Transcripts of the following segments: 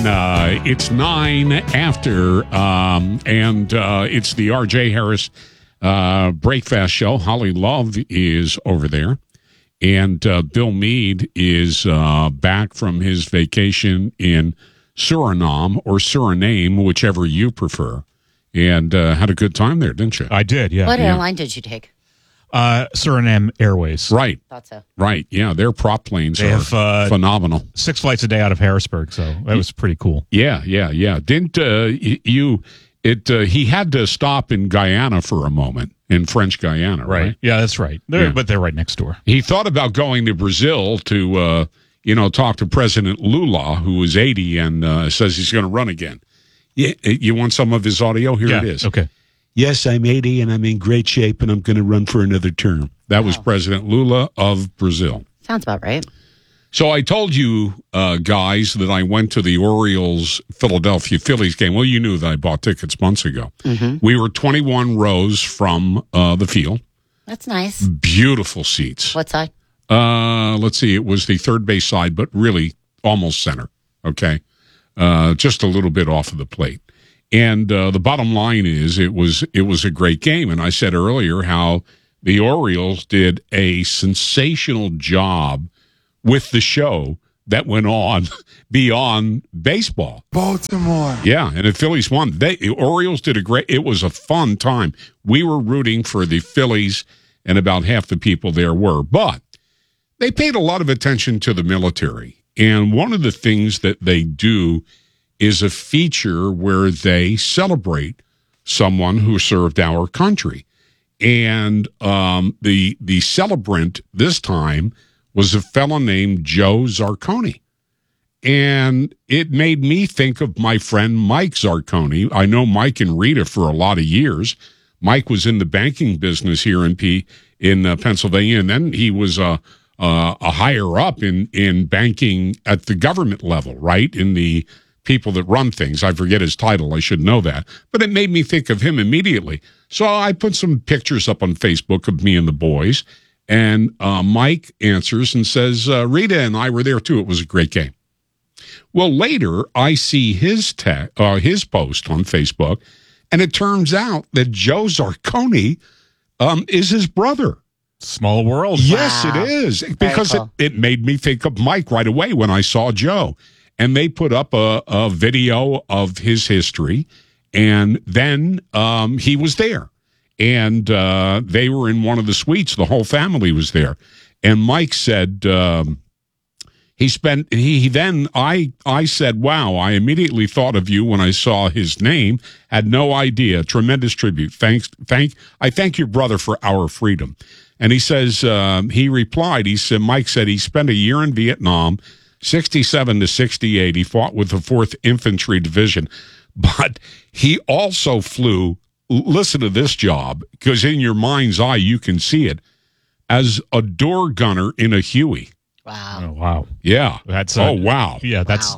again. It's 9 after, and it's the R.J. Harris Breakfast Show. Holly Love is over there, and Bill Meade is back from his vacation in Suriname, or Suriname, whichever you prefer, and had a good time there, didn't you? I did, yeah. What airline did you take? Suriname Airways. Right. Thought so. Right, yeah, their prop planes They are have, phenomenal. 6 flights a day out of Harrisburg, so that was pretty cool. Yeah. Didn't he had to stop in Guyana for a moment, in French Guyana, right? Yeah, that's right. But they're right next door. He thought about going to Brazil to, talk to President Lula, who is 80 and says he's going to run again. Yeah, you want some of his audio? Here it is. Okay. Yes, I'm 80 and I'm in great shape and I'm going to run for another term. That was President Lula of Brazil. Sounds about right. So I told you, guys, that I went to the Orioles-Philadelphia Phillies game. Well, you knew that I bought tickets months ago. Mm-hmm. We were 21 rows from the field. That's nice. Beautiful seats. What side? Let's see. It was the third base side, but really almost center. Okay. Just a little bit off of the plate. And the bottom line is it was a great game. And I said earlier how the Orioles did a sensational job with the show that went on beyond baseball. Baltimore. Yeah, and the Phillies won. The Orioles did it was a fun time. We were rooting for the Phillies, and about half the people there were. But they paid a lot of attention to the military. And one of the things that they do is a feature where they celebrate someone who served our country. And the celebrant this time was a fellow named Joe Zarconi. And it made me think of my friend Mike Zarconi. I know Mike and Rita for a lot of years. Mike was in the banking business here in Pennsylvania, and then he was a higher up in banking at the government level, right? In the people that run things. I forget his title. I should know that. But it made me think of him immediately. So I put some pictures up on Facebook of me and the boys, and Mike answers and says, Rita and I were there too. It was a great game. Well, later I see his post on Facebook, and it turns out that Joe Zarconi is his brother. Small world. Yes, Wow. it is. Because it made me think of Mike right away when I saw Joe. And they put up a video of his history, and then he was there. And they were in one of the suites. The whole family was there. And Mike said, I said, wow, I immediately thought of you when I saw his name. Had no idea. Tremendous tribute. I thank your brother for our freedom. And he says, he replied, Mike said he spent a year in Vietnam, 67 to 68. He fought with the 4th Infantry Division. But he also flew, listen to this job, because in your mind's eye, you can see it, as a door gunner in a Huey. Wow. Oh, wow. Yeah. That's wow. Yeah, that's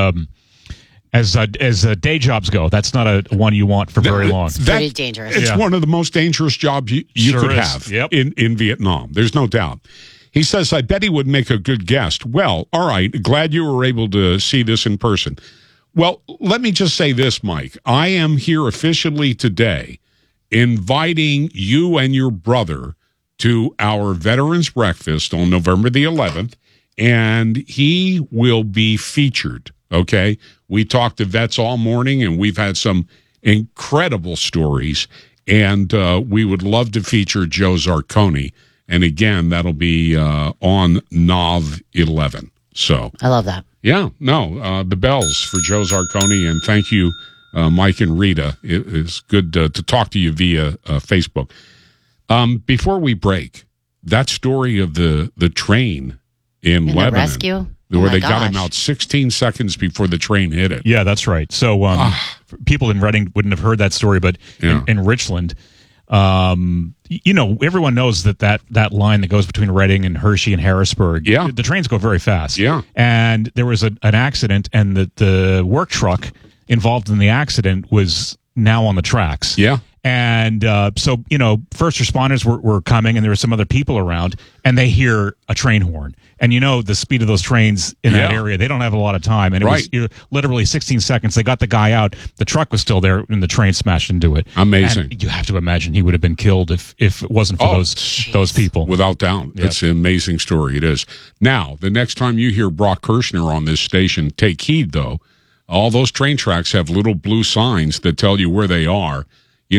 as day jobs go, that's not a one you want for very long. Pretty dangerous. It's one of the most dangerous jobs you Sure could is. have in Vietnam. There's no doubt. He says, I bet he would make a good guest. Well, all right. Glad you were able to see this in person. Well, let me just say this, Mike. I am here officially today inviting you and your brother to our Veterans Breakfast on November the 11th, and he will be featured, okay? We talked to vets all morning, and we've had some incredible stories, and we would love to feature Joe Zarconi. And again, that'll be on Nov 11. So I love that. Yeah, no, the bells for Joe Zarconi, and thank you, Mike and Rita. It's good to talk to you via Facebook. Before we break, that story of the train in Lebanon, the rescue, where they got him out 16 seconds before the train hit it. Yeah, that's right. So people in Reading wouldn't have heard that story, but in Richland, everyone knows that line that goes between Reading and Hershey and Harrisburg. Yeah. The trains go very fast. Yeah. And there was an accident, and the work truck involved in the accident was now on the tracks. Yeah. And so, first responders were coming, and there were some other people around, and they hear a train horn. And the speed of those trains in that area, they don't have a lot of time. And it was literally 16 seconds. They got the guy out. The truck was still there, and the train smashed into it. Amazing. And you have to imagine he would have been killed if it wasn't for those people. Without doubt. Yep. It's an amazing story. It is. Now, the next time you hear Brock Kirshner on this station, take heed, though. All those train tracks have little blue signs that tell you where they are.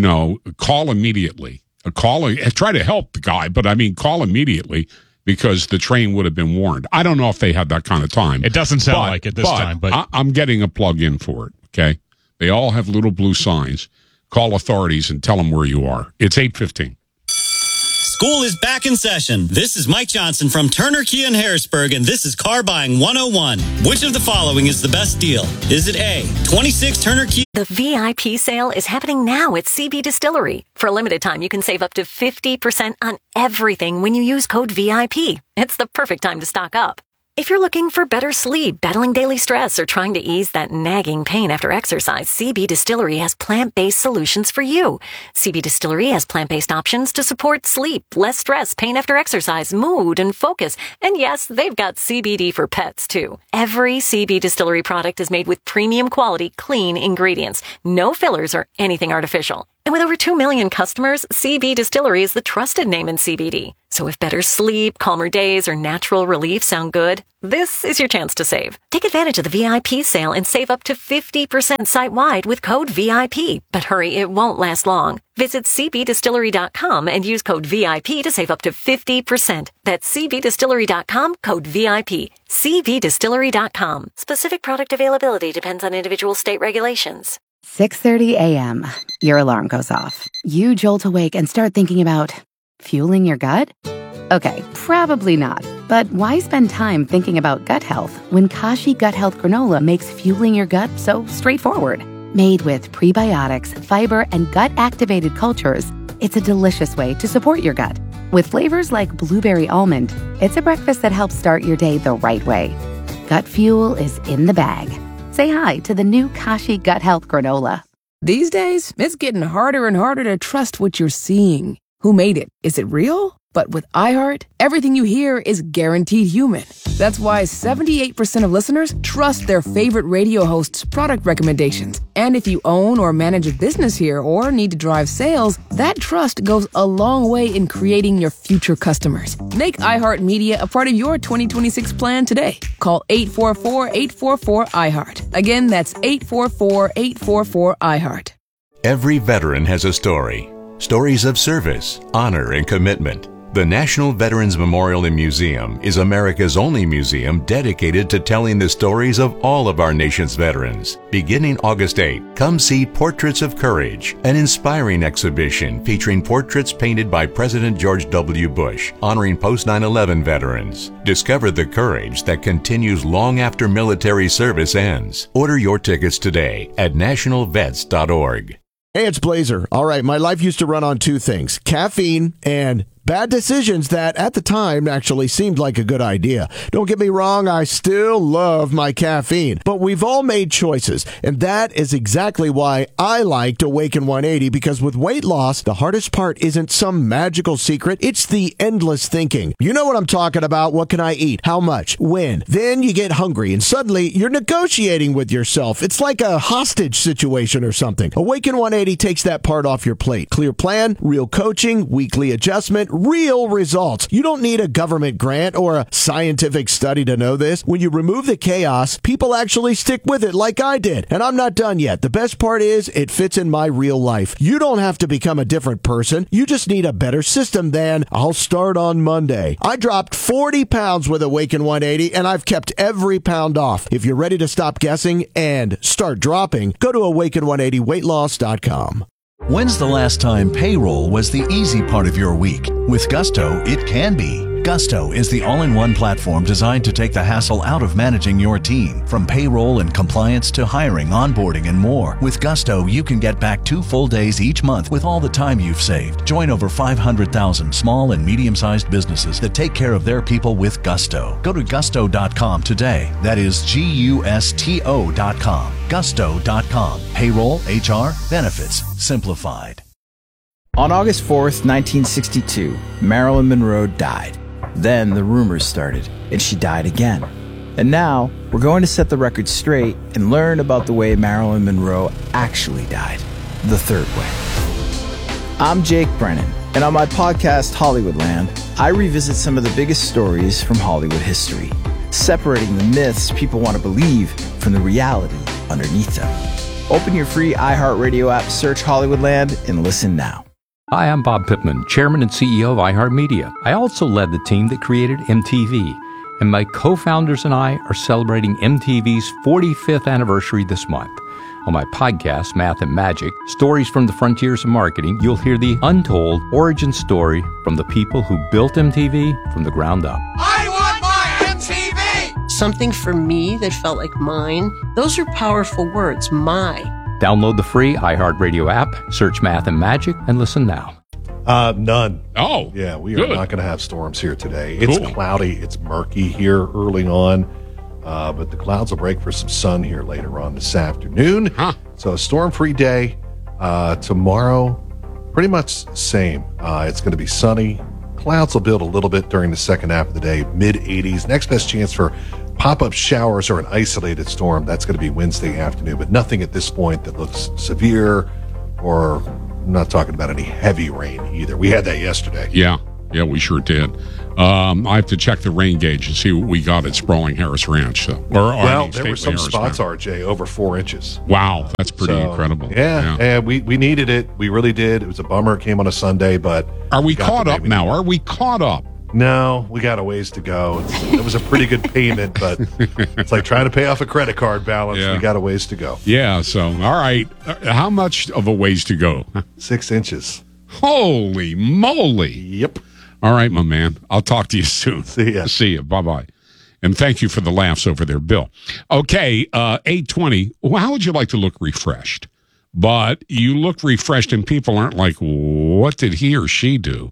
Call immediately. Try to help the guy, but call immediately because the train would have been warned. I don't know if they had that kind of time. It doesn't sound like it this time, but I'm getting a plug-in for it, okay? They all have little blue signs. Call authorities and tell them where you are. It's 8:15. School is back in session. This is Mike Johnson from Turner Kia in Harrisburg, and this is Car Buying 101. Which of the following is the best deal? Is it A, 26 Turner Kia? The VIP sale is happening now at CB Distillery. For a limited time, you can save up to 50% on everything when you use code VIP. It's the perfect time to stock up. If you're looking for better sleep, battling daily stress, or trying to ease that nagging pain after exercise, CB Distillery has plant-based solutions for you. CB Distillery has plant-based options to support sleep, less stress, pain after exercise, mood, and focus. And yes, they've got CBD for pets, too. Every CB Distillery product is made with premium quality, clean ingredients. No fillers or anything artificial. And with over 2 million customers, CB Distillery is the trusted name in CBD. So if better sleep, calmer days, or natural relief sound good, this is your chance to save. Take advantage of the VIP sale and save up to 50% site-wide with code VIP. But hurry, it won't last long. Visit cbdistillery.com and use code VIP to save up to 50%. That's cbdistillery.com, code VIP. cbdistillery.com. Specific product availability depends on individual state regulations. 6:30 a.m. Your alarm goes off. You jolt awake and start thinking about fueling your gut? Okay, probably not. But why spend time thinking about gut health when Kashi Gut Health Granola makes fueling your gut so straightforward? Made with prebiotics, fiber, and gut-activated cultures, it's a delicious way to support your gut. With flavors like blueberry almond, it's a breakfast that helps start your day the right way. Gut fuel is in the bag. Say hi to the new Kashi Gut Health Granola. These days, it's getting harder and harder to trust what you're seeing. Who made it? Is it real? But with iHeart, everything you hear is guaranteed human. That's why 78% of listeners trust their favorite radio hosts' product recommendations. And if you own or manage a business here or need to drive sales, that trust goes a long way in creating your future customers. Make iHeartMedia a part of your 2026 plan today. Call 844-844-iHeart. Again, that's 844-844-iHeart. Every veteran has a story. Stories of service, honor, and commitment. The National Veterans Memorial and Museum is America's only museum dedicated to telling the stories of all of our nation's veterans. Beginning August 8, come see Portraits of Courage, an inspiring exhibition featuring portraits painted by President George W. Bush, honoring post-9/11 veterans. Discover the courage that continues long after military service ends. Order your tickets today at nationalvets.org. Hey, it's Blazer. All right, my life used to run on two things: caffeine and bad decisions that at the time actually seemed like a good idea. Don't get me wrong, I still love my caffeine, but we've all made choices, and that is exactly why I liked Awaken 180, because with weight loss, the hardest part isn't some magical secret, it's the endless thinking. You know what I'm talking about. What can I eat? How much? When? Then you get hungry, and suddenly you're negotiating with yourself. It's like a hostage situation or something. Awaken 180 takes that part off your plate. Clear plan, real coaching, weekly adjustment, real results. You don't need a government grant or a scientific study to know this. When you remove the chaos, people actually stick with it like I did. And I'm not done yet. The best part is it fits in my real life. You don't have to become a different person. You just need a better system than I'll start on Monday. I dropped 40 pounds with Awaken 180 and I've kept every pound off. If you're ready to stop guessing and start dropping, go to awaken180weightloss.com. When's the last time payroll was the easy part of your week? With Gusto, it can be. Gusto is the all-in-one platform designed to take the hassle out of managing your team. From payroll and compliance to hiring, onboarding, and more. With Gusto, you can get back 2 full days each month with all the time you've saved. Join over 500,000 small and medium-sized businesses that take care of their people with Gusto. Go to gusto.com today. That is Gusto.com. Gusto.com. Payroll, HR, benefits, simplified. On August 4th, 1962, Marilyn Monroe died. Then the rumors started, and she died again. And now, we're going to set the record straight and learn about the way Marilyn Monroe actually died. The third way. I'm Jake Brennan, and on my podcast, Hollywoodland, I revisit some of the biggest stories from Hollywood history, separating the myths people want to believe from the reality underneath them. Open your free iHeartRadio app, search Hollywoodland, and listen now. Hi, I'm Bob Pittman, Chairman and CEO of iHeartMedia. I also led the team that created MTV, and my co-founders and I are celebrating MTV's 45th anniversary this month. On my podcast, Math and Magic, Stories from the Frontiers of Marketing, you'll hear the untold origin story from the people who built MTV from the ground up. I want my MTV! Something for me that felt like mine. Those are powerful words, my. Download the free iHeartRadio app, search Math and Magic, and listen now. None. Oh, yeah, we are good. not going to have storms here today. It's cloudy, it's murky here early on, but the clouds will break for some sun here later on this afternoon. So a storm-free day. Tomorrow, pretty much same. It's going to be sunny. Clouds will build a little bit during the second half of the day, mid-80s. Next best chance for pop-up showers or an isolated storm, that's going to be Wednesday afternoon, but nothing at this point that looks severe, or I'm not talking about any heavy rain either. We had that yesterday. Yeah, we sure did. I have to check the rain gauge and see what we got at Sprawling Harris Ranch. There were some spots, RJ, over 4 inches. Wow, that's pretty incredible. Yeah, we needed it. We really did. It was a bummer. It came on a Sunday, but... Are we caught up now? Are we caught up? No, we got a ways to go. It was a pretty good payment, but it's like trying to pay off a credit card balance. Yeah. We got a ways to go. Yeah, so, all right. How much of a ways to go? 6 inches. Holy moly. Yep. All right, my man. I'll talk to you soon. See ya. Bye-bye. And thank you for the laughs over there, Bill. Okay, 8:20. Well, how would you like to look refreshed? But you look refreshed and people aren't like, what did he or she do?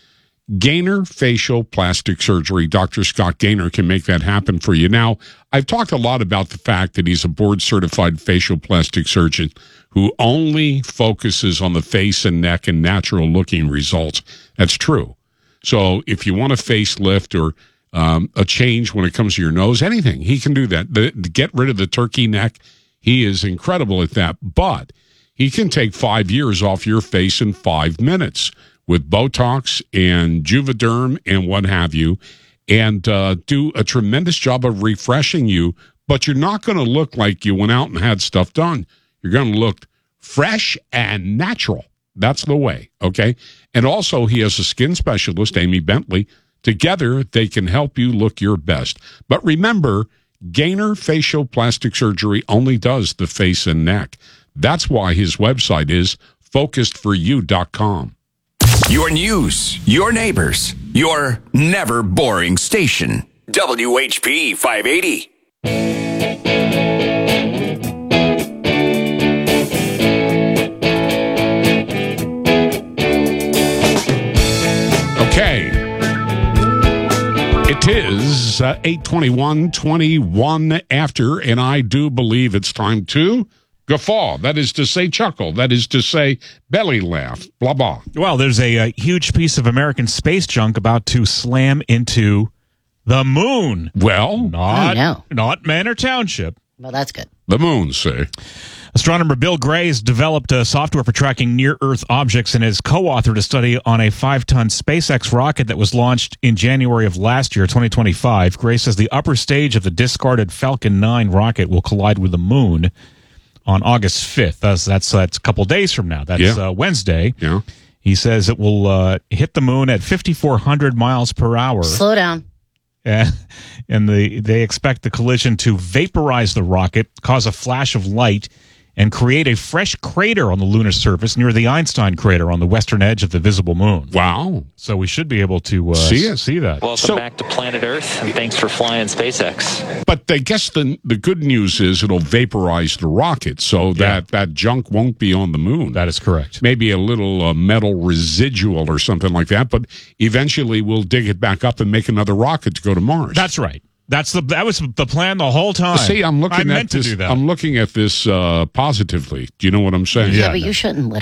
Gainer Facial Plastic Surgery. Dr. Scott Gainer can make that happen for you. Now, I've talked a lot about the fact that he's a board-certified facial plastic surgeon who only focuses on the face and neck and natural-looking results. That's true. So if you want a facelift or a change when it comes to your nose, anything, he can do that. Get rid of the turkey neck. He is incredible at that. But he can take 5 years off your face in 5 minutes with Botox and Juvederm and what have you, and do a tremendous job of refreshing you, but you're not going to look like you went out and had stuff done. You're going to look fresh and natural. That's the way, okay? And also, he has a skin specialist, Amy Bentley. Together, they can help you look your best. But remember, Gainer Facial Plastic Surgery only does the face and neck. That's why his website is focusedforyou.com. Your news, your neighbors, your never boring station. WHP 580. Okay. It is 8:21, 21 after, and I do believe it's time to guffaw. That is to say chuckle. That is to say belly laugh. Blah, blah. Well, there's a huge piece of American space junk about to slam into the moon. Well, not Manor Township. Well, that's good. The moon, say. Astronomer Bill Gray has developed a software for tracking near-Earth objects and has co-authored a study on a 5-ton SpaceX rocket that was launched in January of last year, 2025. Gray says the upper stage of the discarded Falcon 9 rocket will collide with the moon on August 5th. That's a couple days from now. That's Wednesday. Yeah. He says it will hit the moon at 5,400 miles per hour. Slow down. And they expect the collision to vaporize the rocket, cause a flash of light, and create a fresh crater on the lunar surface near the Einstein crater on the western edge of the visible moon. Wow. So we should be able to see that. Welcome back to Planet Earth, and thanks for flying SpaceX. But I guess the good news is it'll vaporize the rocket, so that junk won't be on the moon. That is correct. Maybe a little metal residual or something like that, but eventually we'll dig it back up and make another rocket to go to Mars. That's right. That was the plan the whole time. See, I'm looking at this. I'm looking at this positively. Do you know what I'm saying? Yeah, but you shouldn't litter.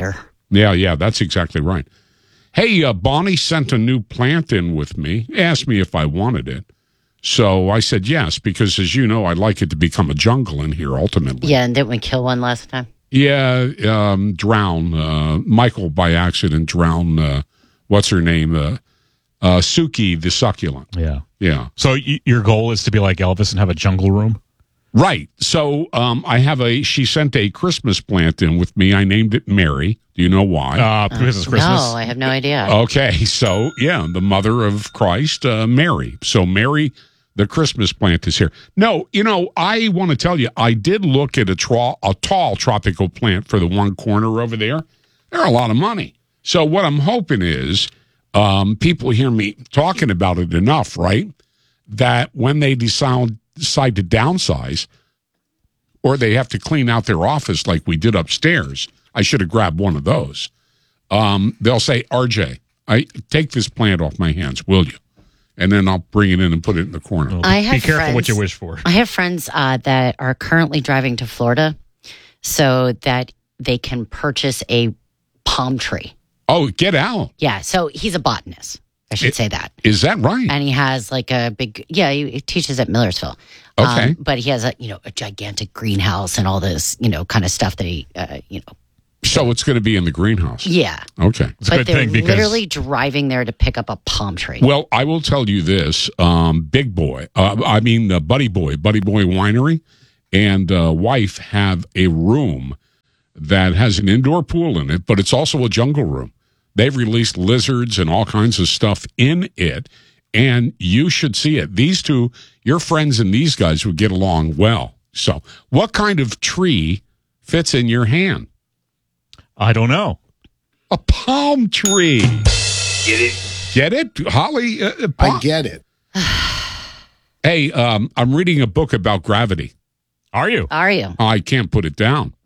Yeah, that's exactly right. Hey, Bonnie sent a new plant in with me, asked me if I wanted it. So I said yes, because as you know, I'd like it to become a jungle in here ultimately. Yeah, and didn't we kill one last time? Yeah, drown. Michael, by accident, drowned, what's her name? Suki, the succulent. Yeah. Yeah. So your goal is to be like Elvis and have a jungle room? Right. So she sent a Christmas plant in with me. I named it Mary. Do you know why? Because it's Christmas? No, I have no idea. Okay. So, yeah, the mother of Christ, Mary. So Mary, the Christmas plant is here. No, I want to tell you, I did look at a tall tropical plant for the one corner over there. They're a lot of money. So what I'm hoping is people hear me talking about it enough, right, that when they decide to downsize or they have to clean out their office like we did upstairs, I should have grabbed one of those. They'll say, RJ, take this plant off my hands, will you? And then I'll bring it in and put it in the corner. Be careful what you wish for. I have friends that are currently driving to Florida so that they can purchase a palm tree. Oh, get out. Yeah, so he's a botanist. I should say that. Is that right? And he has like a big, he teaches at Millersville. Okay. But he has a gigantic greenhouse and all this, kind of stuff that he, So it's going to be in the greenhouse. Yeah. Okay. It's a good thing because literally driving there to pick up a palm tree. Well, I will tell you this, Buddy Boy Winery and wife have a room that has an indoor pool in it, but it's also a jungle room. They've released lizards and all kinds of stuff in it, and you should see it. These two, your friends and these guys would get along well. So what kind of tree fits in your hand? I don't know. A palm tree. Get it? Get it? Holly? I get it. Hey, I'm reading a book about gravity. Are you? Are you? I can't put it down.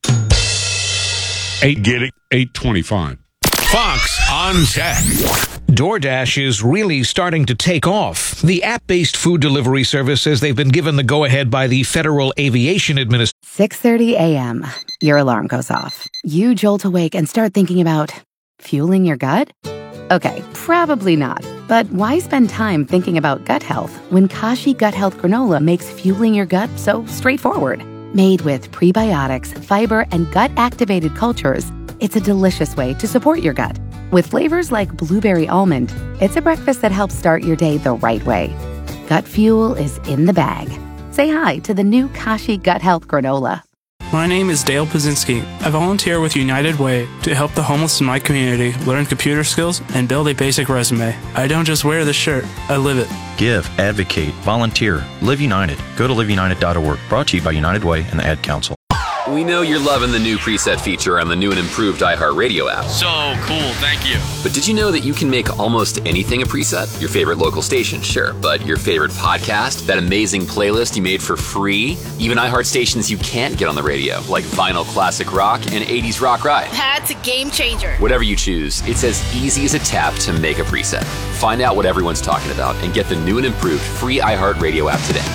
Get it? 8:25. Fox on Tech. DoorDash is really starting to take off. The app-based food delivery service says they've been given the go-ahead by the Federal Aviation Administration. 6:30 a.m. Your alarm goes off. You jolt awake and start thinking about fueling your gut? Okay, probably not. But why spend time thinking about gut health when Kashi Gut Health Granola makes fueling your gut so straightforward? Made with prebiotics, fiber, and gut-activated cultures, it's a delicious way to support your gut. With flavors like blueberry almond, it's a breakfast that helps start your day the right way. Gut fuel is in the bag. Say hi to the new Kashi Gut Health Granola. My name is Dale Pazinski. I volunteer with United Way to help the homeless in my community learn computer skills and build a basic resume. I don't just wear the shirt, I live it. Give, advocate, volunteer, Live United. Go to liveunited.org. Brought to you by United Way and the Ad Council. We know you're loving the new preset feature on the new and improved iHeartRadio app. So cool, thank you. But did you know that you can make almost anything a preset? Your favorite local station, sure, but your favorite podcast, that amazing playlist you made for free, even iHeart stations you can't get on the radio, like Vinyl Classic Rock and 80s Rock Ride. That's a game changer. Whatever you choose, it's as easy as a tap to make a preset. Find out what everyone's talking about and get the new and improved free iHeartRadio app today.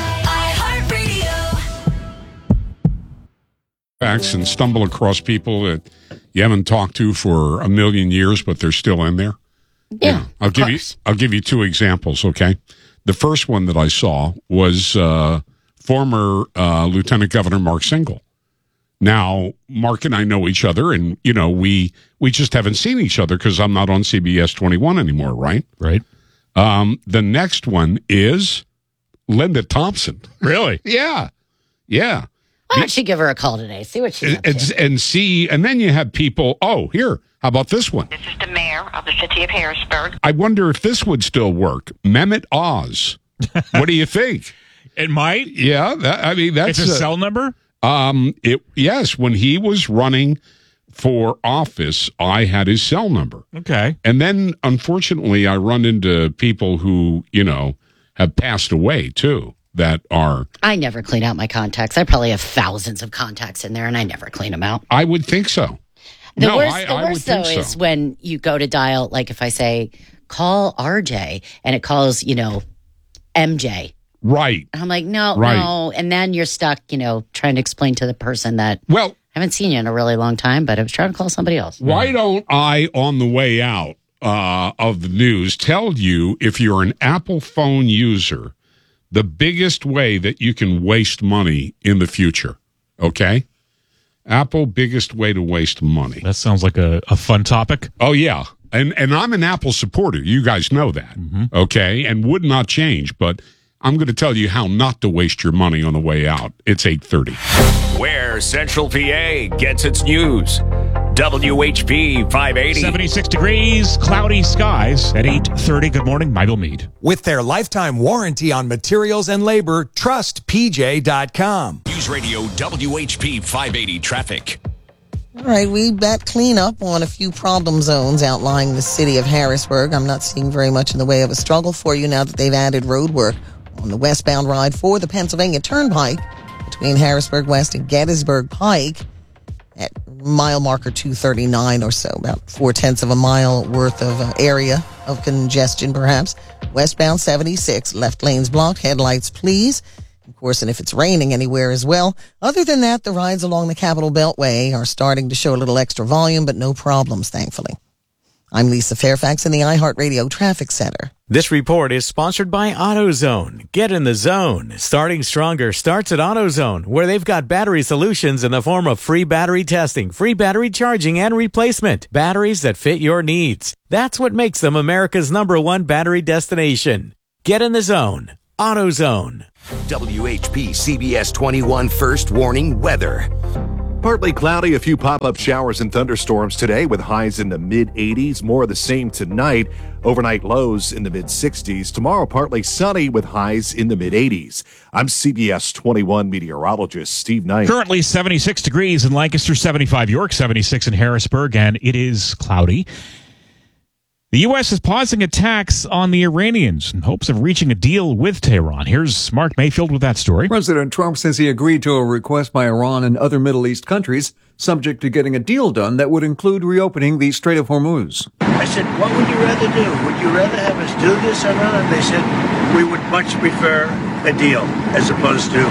And stumble across people that you haven't talked to for a million years, but they're still in there. Yeah, I'll give you two examples. Okay, the first one that I saw was former Lieutenant Governor Mark Singal. Now, Mark and I know each other, and we just haven't seen each other because I'm not on CBS 21 anymore, right? Right. The next one is Linda Thompson. Really? Yeah. Why don't you give her a call today? See what she's up to. And then you have people, how about this one? This is the mayor of the city of Harrisburg. I wonder if this would still work. Mehmet Oz. What do you think? It might. Yeah. That's it's a cell number? Yes. When he was running for office, I had his cell number. Okay. And then, unfortunately, I run into people who, have passed away, too. That are... I never clean out my contacts. I probably have thousands of contacts in there, and I never clean them out. I would think so. The worst, though, is when you go to dial, like if I say, call RJ, and it calls, MJ. Right. And I'm like, no. And then you're stuck, trying to explain to the person that haven't seen you in a really long time, but I was trying to call somebody else. Why don't I, on the way out of the news, tell you, if you're an Apple phone user, the biggest way that you can waste money in the future, okay? Apple, biggest way to waste money. That sounds like a fun topic. Oh, yeah. And I'm an Apple supporter. You guys know that, okay? And would not change, but I'm going to tell you how not to waste your money on the way out. It's 8:30. Where Central PA gets its news. WHP 580. 76 degrees, cloudy skies at 8:30. Good morning, Michael Meade. With their lifetime warranty on materials and labor, trust PJ.com. News Radio WHP 580 traffic. All right, we bet clean up on a few problem zones outlying the city of Harrisburg. I'm not seeing very much in the way of a struggle for you now that they've added road work on the westbound ride for the Pennsylvania Turnpike between Harrisburg West and Gettysburg Pike at mile marker 239 or so, about 0.4 of a mile worth of area of congestion perhaps. Westbound 76, left lanes blocked, headlights please. Of course, and if it's raining anywhere as well. Other than that, the rides along the Capitol Beltway are starting to show a little extra volume, but no problems, thankfully. I'm Lisa Fairfax in the iHeartRadio Traffic Center. This report is sponsored by AutoZone. Get in the zone. Starting Stronger starts at AutoZone, where they've got battery solutions in the form of free battery testing, free battery charging, and replacement. Batteries that fit your needs. That's what makes them America's #1 battery destination. Get in the zone. AutoZone. WHP CBS 21 first warning weather. Partly cloudy, a few pop-up showers and thunderstorms today with highs in the mid-80s. More of the same tonight. Overnight lows in the mid-60s. Tomorrow, partly sunny with highs in the mid-80s. I'm CBS 21 meteorologist Steve Knight. Currently 76 degrees in Lancaster, 75 York, 76 in Harrisburg, and it is cloudy. The U.S. is pausing attacks on the Iranians in hopes of reaching a deal with Tehran. Here's Mark Mayfield with that story. President Trump says he agreed to a request by Iran and other Middle East countries, subject to getting a deal done that would include reopening the Strait of Hormuz. I said, what would you rather do? Would you rather have us do this or not? And they said, we would much prefer a deal as opposed to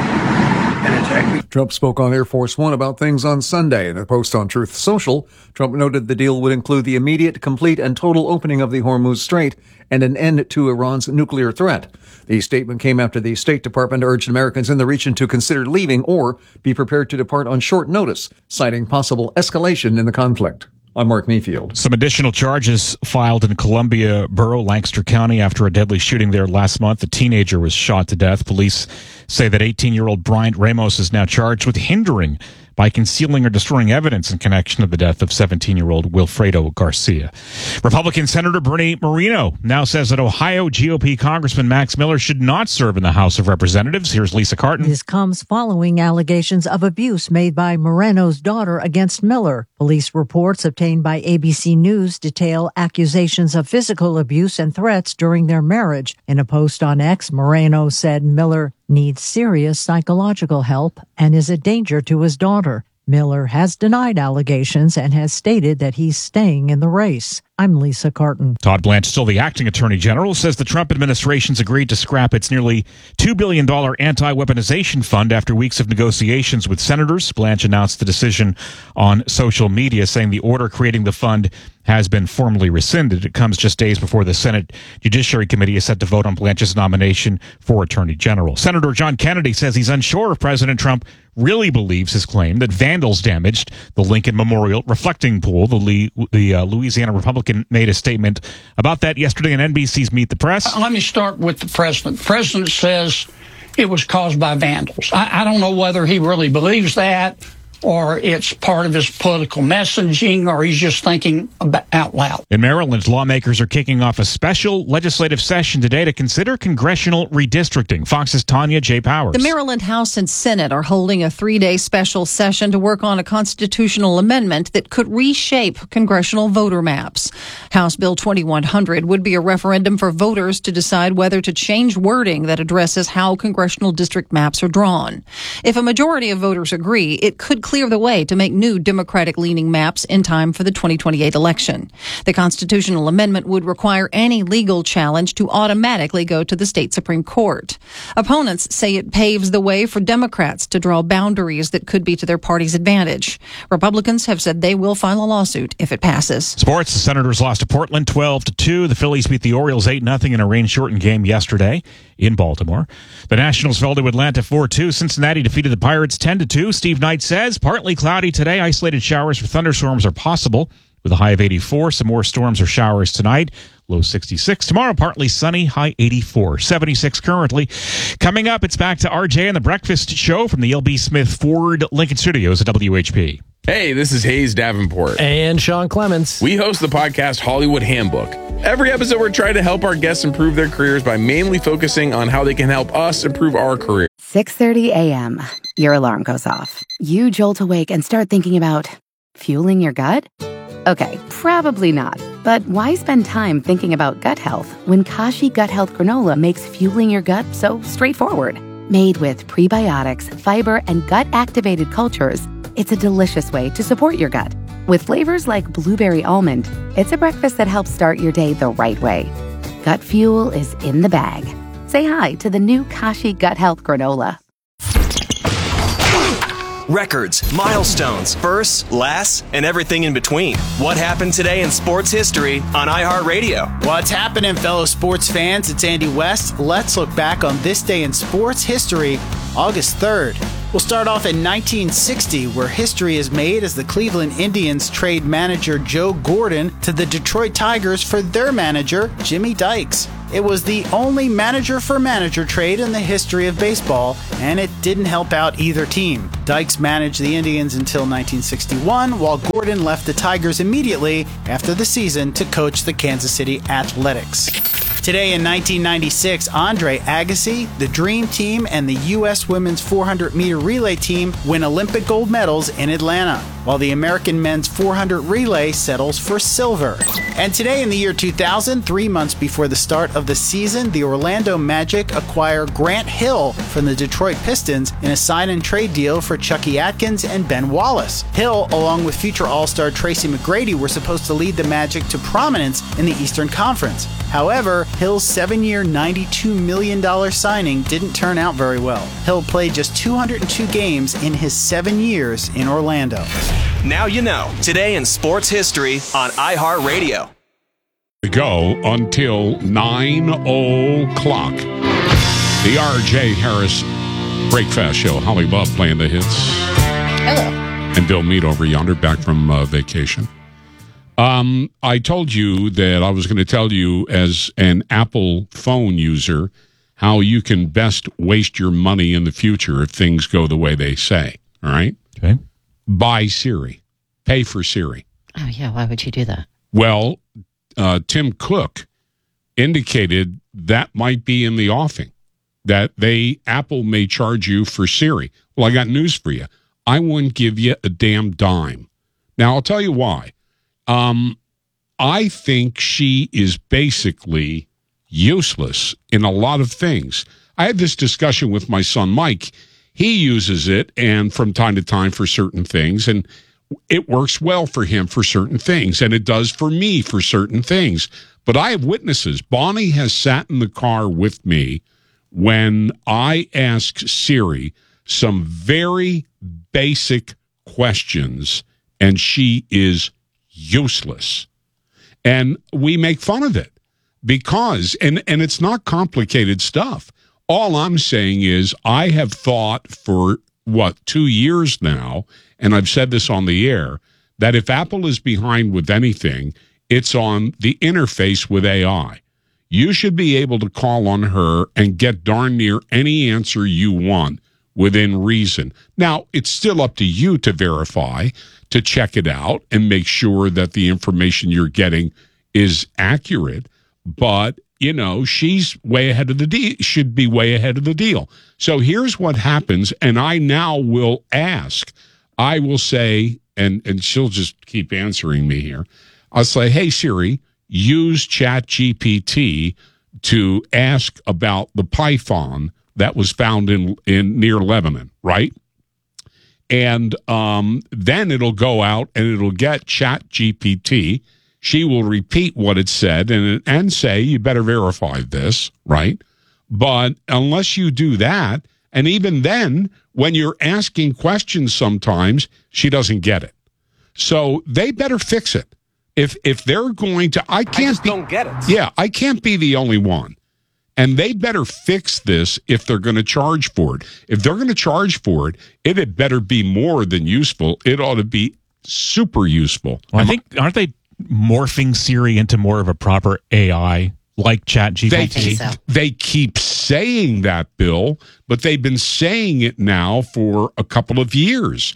an attack. Trump spoke on Air Force One about things on Sunday. In a post on Truth Social, Trump noted the deal would include the immediate, complete, and total opening of the Hormuz Strait and an end to Iran's nuclear threat. The statement came after the State Department urged Americans in the region to consider leaving or be prepared to depart on short notice, citing possible escalation in the conflict. I'm Mark Mayfield. Some additional charges filed in Columbia Borough, Lancaster County, after a deadly shooting there last month. A teenager was shot to death. Police say that 18-year-old Bryant Ramos is now charged with hindering by concealing or destroying evidence in connection to the death of 17-year-old Wilfredo Garcia. Republican Senator Bernie Moreno now says that Ohio GOP Congressman Max Miller should not serve in the House of Representatives. Here's Lisa Carton. This comes following allegations of abuse made by Moreno's daughter against Miller. Police reports obtained by ABC News detail accusations of physical abuse and threats during their marriage. In a post on X, Moreno said Miller needs serious psychological help and is a danger to his daughter. Miller has denied allegations and has stated that he's staying in the race. I'm Lisa Carton. Todd Blanche, still the acting attorney general, says the Trump administration's agreed to scrap its nearly $2 billion anti-weaponization fund after weeks of negotiations with senators. Blanche announced the decision on social media, saying the order creating the fund has been formally rescinded. It comes just days before the Senate Judiciary Committee is set to vote on Blanche's nomination for Attorney General. Senator John Kennedy says he's unsure if President Trump really believes his claim that vandals damaged the Lincoln Memorial reflecting pool. The Louisiana Republican made a statement about that yesterday on NBC's Meet the Press. Let me start with the president. The president says it was caused by vandals. I don't know whether he really believes that, or it's part of his political messaging, or he's just thinking out loud. In Maryland, lawmakers are kicking off a special legislative session today to consider congressional redistricting. Fox's Tanya J. Powers. The Maryland House and Senate are holding a 3-day special session to work on a constitutional amendment that could reshape congressional voter maps. House Bill 2100 would be a referendum for voters to decide whether to change wording that addresses how congressional district maps are drawn. If a majority of voters agree, it could clear the way to make new Democratic-leaning maps in time for the 2028 election. The constitutional amendment would require any legal challenge to automatically go to the state Supreme Court. Opponents say it paves the way for Democrats to draw boundaries that could be to their party's advantage. Republicans have said they will file a lawsuit if it passes. Sports, the Senators lost to Portland 12-2. The Phillies beat the Orioles 8-0 in a rain-shortened game yesterday in Baltimore. The Nationals fell to Atlanta 4-2. Cincinnati defeated the Pirates 10-2. Steve Knight says partly cloudy today. Isolated showers for thunderstorms are possible with a high of 84. Some more storms or showers tonight. Low 66. Tomorrow, partly sunny, high 84. 76 currently. Coming up, it's back to RJ and the Breakfast Show from the L.B. Smith Ford Lincoln Studios at WHP. Hey, this is Hayes Davenport. And Sean Clements. We host the podcast Hollywood Handbook. Every episode, we're trying to help our guests improve their careers by mainly focusing on how they can help us improve our career. 6:30 a.m. Your alarm goes off. You jolt awake and start thinking about fueling your gut? Okay, probably not. But why spend time thinking about gut health when Kashi Gut Health Granola makes fueling your gut so straightforward? Made with prebiotics, fiber, and gut-activated cultures, it's a delicious way to support your gut. With flavors like blueberry almond, it's a breakfast that helps start your day the right way. Gut fuel is in the bag. Say hi to the new Kashi Gut Health Granola. Records, milestones, firsts, lasts, and everything in between. What happened today in sports history on iHeartRadio? What's happening, fellow sports fans? It's Andy West. Let's look back on this day in sports history, August 3rd. We'll start off in 1960, where history is made as the Cleveland Indians trade manager Joe Gordon to the Detroit Tigers for their manager, Jimmy Dykes. It was the only manager-for-manager trade in the history of baseball, and it didn't help out either team. Dykes managed the Indians until 1961, while Gordon left the Tigers immediately after the season to coach the Kansas City Athletics. Today in 1996, Andre Agassi, the Dream Team, and the U.S. women's 400-meter relay team win Olympic gold medals in Atlanta, while the American men's 400 relay settles for silver. And today in the year 2000, 3 months before the start of the season, the Orlando Magic acquire Grant Hill from the Detroit Pistons in a sign-and-trade deal for Chucky Atkins and Ben Wallace. Hill, along with future All-Star Tracy McGrady, were supposed to lead the Magic to prominence in the Eastern Conference. However, Hill's 7-year, $92 million signing didn't turn out very well. Hill played just 202 games in his 7 years in Orlando. Now you know. Today in sports history on iHeartRadio. Go until 9 o'clock. The R.J. Harris Breakfast Show. Holly Love playing the hits. Hello. And Bill Meade over yonder, back from vacation. I told you that I was going to tell you, as an Apple phone user, how you can best waste your money in the future if things go the way they say. All right? Okay. Buy Siri. Pay for Siri. Oh, yeah. Why would you do that? Well, Tim Cook indicated that might be in the offing, that Apple may charge you for Siri. Well, I got news for you. I wouldn't give you a damn dime. Now, I'll tell you why. I think she is basically useless in a lot of things. I had this discussion with my son, Mike. He uses it, and from time to time for certain things, and it works well for him for certain things, and it does for me for certain things. But I have witnesses. Bonnie has sat in the car with me when I ask Siri some very basic questions, and she is useless. And we make fun of it because, and it's not complicated stuff. All I'm saying is I have thought for, 2 years now, and I've said this on the air, that if Apple is behind with anything, it's on the interface with AI. You should be able to call on her and get darn near any answer you want within reason. Now, it's still up to you to verify, to check it out, and make sure that the information you're getting is accurate. But, you know, she's way ahead of the deal, should be way ahead of the deal. So here's what happens, and I now will ask. I will say, and she'll just keep answering me here. I'll say, hey, Siri, use ChatGPT to ask about the python that was found in near Lebanon, right? And then it'll go out and it'll get ChatGPT. She will repeat what it said and say, you better verify this, right? But unless you do that, and even then, when you're asking questions sometimes, she doesn't get it. So they better fix it. If they're going to, I don't get it. Yeah, I can't be the only one. And they better fix this if they're going to charge for it. If they're going to charge for it, it had better be more than useful. It ought to be super useful. Well, I think, aren't they morphing Siri into more of a proper AI like ChatGPT? They keep saying that, Bill, but they've been saying it now for a couple of years.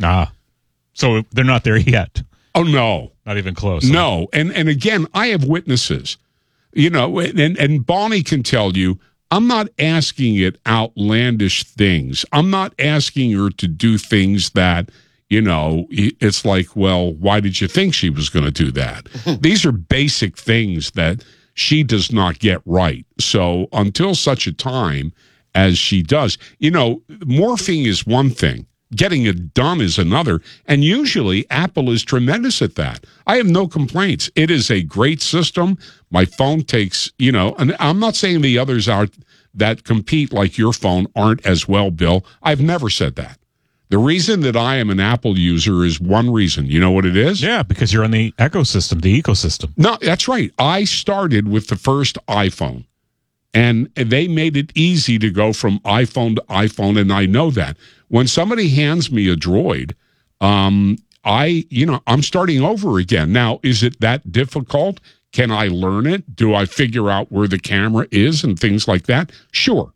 So they're not there yet. Oh, no. Not even close. No. And again, I have witnesses. You know, and Bonnie can tell you, I'm not asking it outlandish things. I'm not asking her to do things that, you know, it's like, well, why did you think she was going to do that? These are basic things that she does not get right. So until such a time as she does, you know, morphing is one thing. Getting it done is another. And usually Apple is tremendous at that. I have no complaints. It is a great system. My phone takes, you know, and I'm not saying the others are that compete like your phone aren't as well, Bill. I've never said that. The reason that I am an Apple user is one reason. You know what it is? Yeah, because you're on the ecosystem. No, that's right. I started with the first iPhone. And they made it easy to go from iPhone to iPhone, and I know that. When somebody hands me a Droid, I'm starting over again. Now, is it that difficult? Can I learn it? Do I figure out where the camera is and things like that? Sure.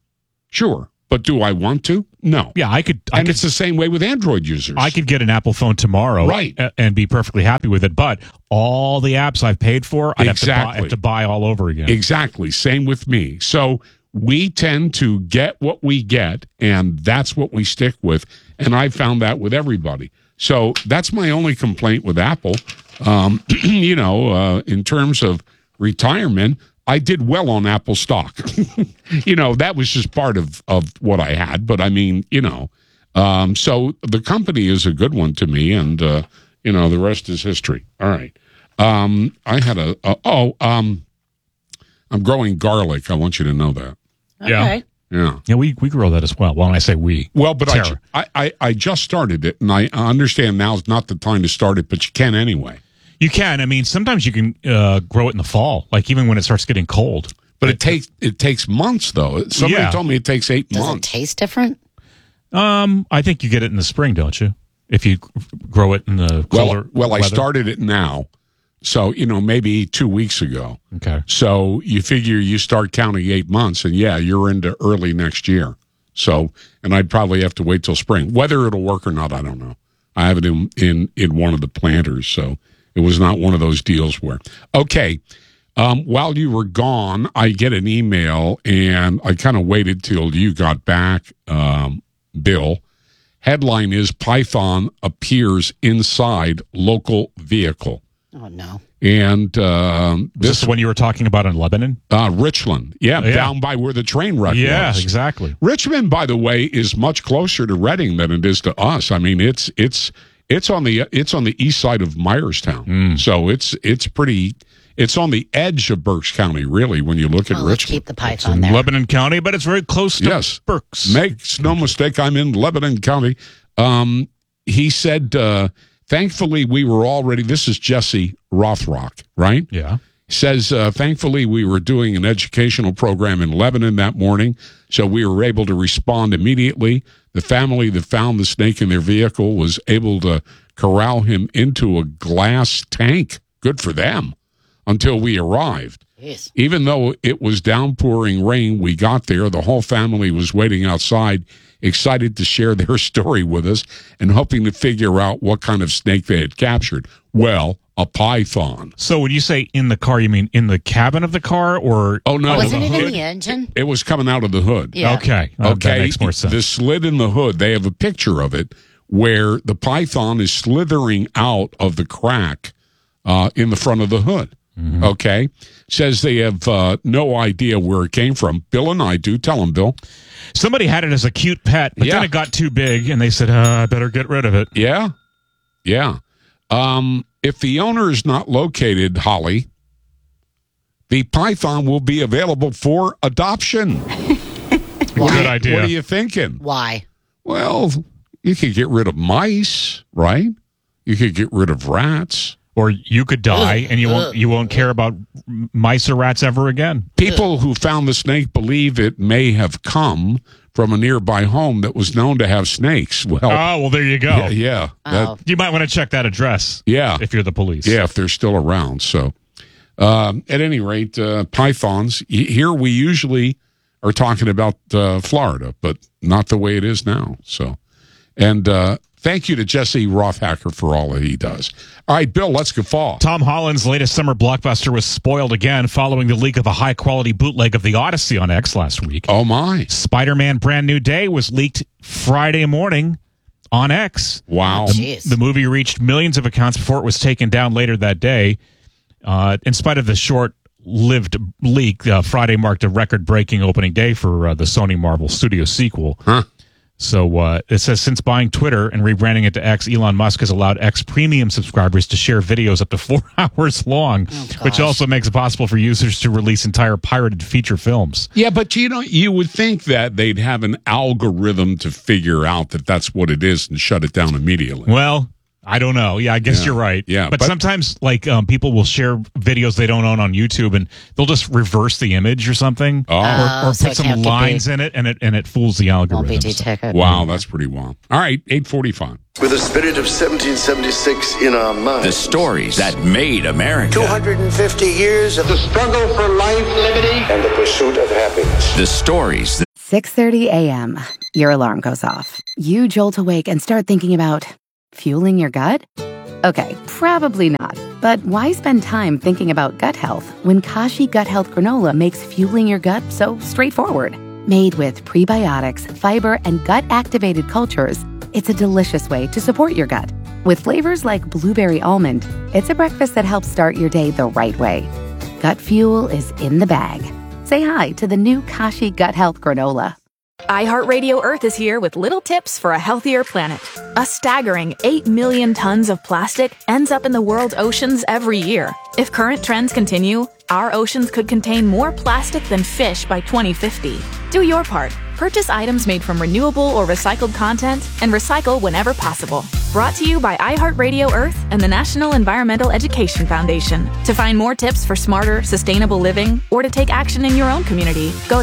But do I want to? No. Yeah, I could. It's the same way with Android users. I could get an Apple phone tomorrow, right, and be perfectly happy with it. But all the apps I've paid for, I'd have to buy all over again. Exactly. Same with me. So we tend to get what we get, and that's what we stick with. And I found that with everybody. So that's my only complaint with Apple. In terms of retirement, I did well on Apple stock. That was just part of what I had. But I mean, so the company is a good one to me, and, the rest is history. All right. I had I'm growing garlic. I want you to know that. Okay. Yeah, we grow that as well. Well, when I say we. Well, but I just started it, and I understand now's not the time to start it, but you can anyway. You can. I mean, sometimes you can grow it in the fall, like even when it starts getting cold. But it takes months, though. Somebody told me it takes 8 months. Does it taste different? I think you get it in the spring, don't you? If you grow it in the colder Well, weather. I started it now. So, maybe 2 weeks ago. Okay. So you figure you start counting 8 months, and you're into early next year. So, and I'd probably have to wait till spring. Whether it'll work or not, I don't know. I have it in one of the planters, so it was not one of those deals where. Okay. While you were gone, I get an email, and I kind of waited till you got back, Bill. Headline is Python appears inside local vehicle. Oh, no. And this is when you were talking about in Lebanon? Richland. Yeah, down by where the train wreck was. Yeah, exactly. Richmond, by the way, is much closer to Reading than it is to us. I mean, it's on the east side of Myerstown. So it's on the edge of Berks County, really, when you look at Richmond. Let's keep the Python there. Lebanon County, but it's very close to Berks. Makes no mistake, I'm in Lebanon County. He said, thankfully, we were already, this is Jesse Rothrock, right? Yeah. Says, thankfully, we were doing an educational program in Lebanon that morning, so we were able to respond immediately. The family that found the snake in their vehicle was able to corral him into a glass tank. Good for them. Until we arrived. Yes. Even though it was downpouring rain, we got there. The whole family was waiting outside, excited to share their story with us and hoping to figure out what kind of snake they had captured. Well, a python. So when you say in the car, you mean in the cabin of the car or? Oh, no. Wasn't it in the engine? It was coming out of the hood. Yeah. Okay. That makes more sense. The slit in the hood, they have a picture of it where the python is slithering out of the crack in the front of the hood. Mm-hmm. Okay. Says they have no idea where it came from. Bill and I do. Tell them, Bill. Somebody had it as a cute pet, but then it got too big, and they said, I better get rid of it. Yeah. Yeah. If the owner is not located, Holly, the python will be available for adoption. Good idea. What are you thinking? Why? Well, you could get rid of mice, right? You could get rid of rats. Or you could die, and you won't care about mice or rats ever again. People who found the snake believe it may have come from a nearby home that was known to have snakes. Well, there you go. Yeah. You might want to check that address. Yeah. If you're the police. Yeah, if they're still around. So, at any rate, pythons, here we usually are talking about Florida, but not the way it is now. So, and thank you to Jesse Rothhacker for all that he does. All right, Bill, let's guffaw. Tom Holland's latest summer blockbuster was spoiled again following the leak of a high-quality bootleg of The Odyssey on X last week. Oh, my. Spider-Man Brand New Day was leaked Friday morning on X. Wow. The movie reached millions of accounts before it was taken down later that day. In spite of the short-lived leak, Friday marked a record-breaking opening day for the Sony Marvel Studios sequel. Huh. So it says, since buying Twitter and rebranding it to X, Elon Musk has allowed X premium subscribers to share videos up to 4 hours long, which also makes it possible for users to release entire pirated feature films. Yeah, but you would think that they'd have an algorithm to figure out that that's what it is and shut it down immediately. Well, I don't know. Yeah, I guess you're right. Yeah, but sometimes, people will share videos they don't own on YouTube, and they'll just reverse the image or something, or so put some lines in it, and it fools the algorithm. Wow, that's pretty wild. All right, 8:45. With the spirit of 1776 in our minds. The stories that made America. 250 years of the struggle for life, liberty, and the pursuit of happiness. The stories that 6:30 a.m. Your alarm goes off. You jolt awake and start thinking about fueling your gut? Okay, probably not. But why spend time thinking about gut health when Kashi Gut Health Granola makes fueling your gut so straightforward? Made with prebiotics, fiber, and gut-activated cultures, it's a delicious way to support your gut. With flavors like blueberry almond, it's a breakfast that helps start your day the right way. Gut fuel is in the bag. Say hi to the new Kashi Gut Health Granola. iHeartRadio Earth is here with little tips for a healthier planet. A staggering 8 million tons of plastic ends up in the world's oceans every year. If current trends continue, our oceans could contain more plastic than fish by 2050. Do your part. Purchase items made from renewable or recycled content and recycle whenever possible. Brought to you by iHeartRadio Earth and the National Environmental Education Foundation. To find more tips for smarter, sustainable living or to take action in your own community, go to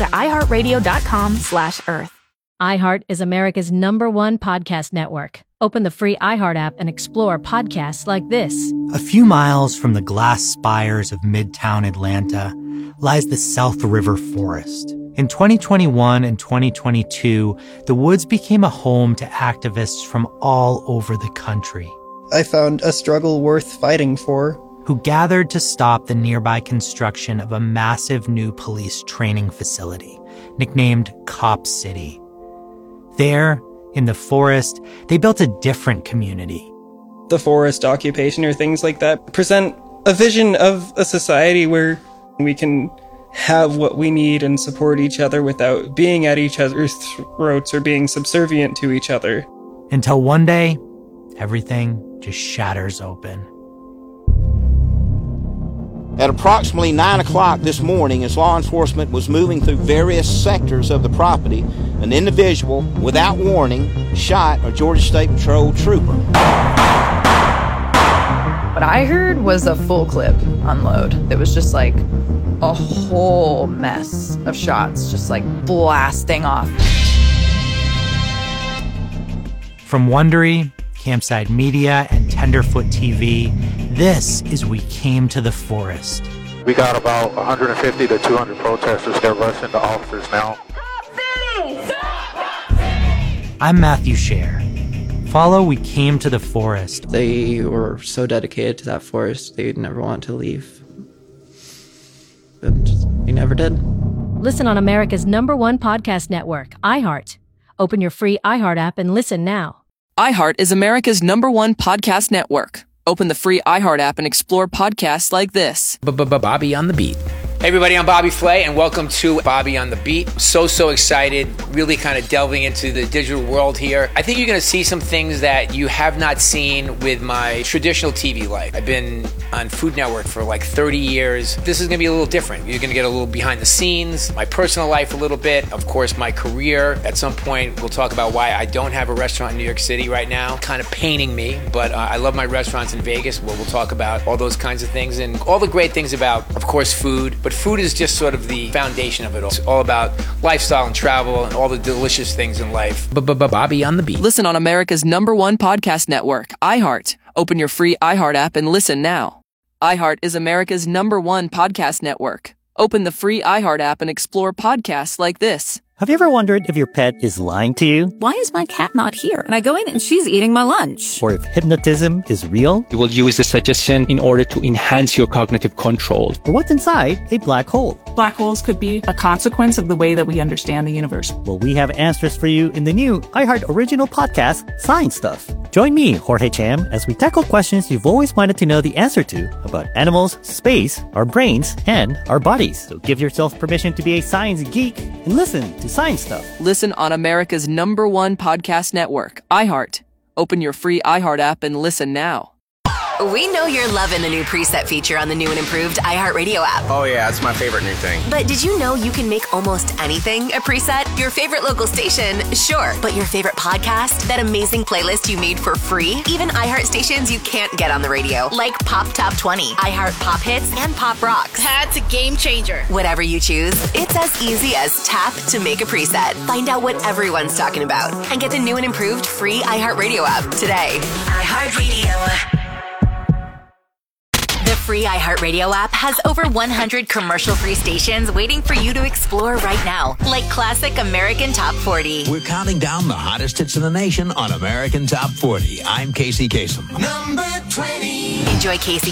iHeartRadio.com/Earth. iHeart is America's #1 podcast network. Open the free iHeart app and explore podcasts like this. A few miles from the glass spires of Midtown Atlanta lies the South River Forest. In 2021 and 2022, the woods became a home to activists from all over the country. I found a struggle worth fighting for. Who gathered to stop the nearby construction of a massive new police training facility, nicknamed Cop City. There, in the forest, they built a different community. The forest occupation or things like that present a vision of a society where we can have what we need and support each other without being at each other's throats or being subservient to each other. Until one day, everything just shatters open. At approximately 9 o'clock this morning, as law enforcement was moving through various sectors of the property, an individual, without warning, shot a Georgia State Patrol trooper. What I heard was a full clip unload. It was just like a whole mess of shots just like blasting off. From Wondery, Campside Media, and Tenderfoot TV, this is We Came to the Forest. We got about 150 to 200 protesters. They're rushing the officers now. I'm Matthew Scher. Follow We Came to the Forest. They were so dedicated to that forest, they'd never want to leave. But they never did. Listen on America's #1 podcast network, iHeart. Open your free iHeart app and listen now. iHeart is America's #1 podcast network. Open the free iHeart app and explore podcasts like this. Bobby on the Beat. Hey everybody, I'm Bobby Flay, and welcome to Bobby on the Beat. So excited, really kind of delving into the digital world here. I think you're going to see some things that you have not seen with my traditional TV life. I've been on Food Network for like 30 years. This is going to be a little different. You're going to get a little behind the scenes, my personal life a little bit, of course my career. At some point, we'll talk about why I don't have a restaurant in New York City right now. Kind of paining me, but I love my restaurants in Vegas, where we'll talk about all those kinds of things and all the great things about, of course, food. But food is just sort of the foundation of it all. It's all about lifestyle and travel and all the delicious things in life. Bobby on the Beat. Listen on America's #1 podcast network, iHeart. Open your free iHeart app and listen now. iHeart is America's #1 podcast network. Open the free iHeart app and explore podcasts like this. Have you ever wondered if your pet is lying to you? Why is my cat not here? And I go in and she's eating my lunch. Or if hypnotism is real? You will use the suggestion in order to enhance your cognitive control. Or what's inside a black hole? Black holes could be a consequence of the way that we understand the universe. Well, we have answers for you in the new iHeart original podcast, Science Stuff. Join me, Jorge Cham, as we tackle questions you've always wanted to know the answer to about animals, space, our brains, and our bodies. So give yourself permission to be a science geek and listen to Science Stuff. Listen on America's #1 podcast network, iHeart. Open your free iHeart app and listen now. We know you're loving the new preset feature on the new and improved iHeartRadio app. Oh yeah, it's my favorite new thing. But did you know you can make almost anything a preset? Your favorite local station, sure. But your favorite podcast? That amazing playlist you made for free? Even iHeart stations you can't get on the radio, like Pop Top 20, iHeart Pop Hits, and Pop Rocks. That's a game changer. Whatever you choose, it's as easy as tap to make a preset. Find out what everyone's talking about and get the new and improved free iHeartRadio app today. iHeartRadio. The free iHeartRadio app has over 100 commercial-free stations waiting for you to explore right now, like classic American Top 40. We're counting down the hottest hits in the nation on American Top 40. I'm Casey Kasem. Number 20. Enjoy Casey